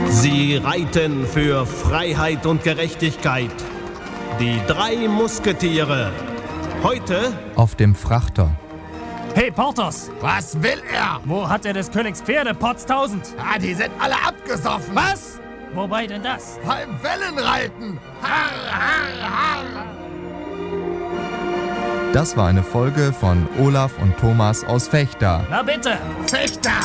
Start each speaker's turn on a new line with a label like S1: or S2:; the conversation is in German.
S1: Sie reiten für Freiheit und Gerechtigkeit. Die 3 Musketiere. Heute
S2: auf dem Frachter.
S3: Hey, Porthos!
S4: Was will er?
S3: Wo hat er des Königs Pferde, Potz 1000?
S4: Ah, die sind alle abgesoffen.
S3: Was? Wobei denn das?
S4: Beim Wellenreiten. Harr, harr, harr.
S2: Das war eine Folge von Olaf und Thomas aus Vechta.
S3: Na bitte!
S4: Fechter!